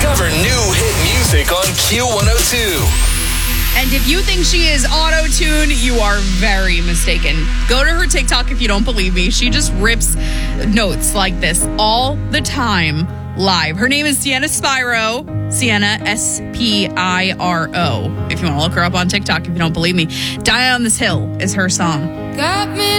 Discover new hit music on Q102. And if you think she is auto-tune, you are very mistaken. Go to her TikTok if you don't believe me. She just rips notes like this all the time live. Her name is Sienna Spyro. Sienna, Spiro. If you want to look her up on TikTok if you don't believe me. Die on This Hill is her song. Got me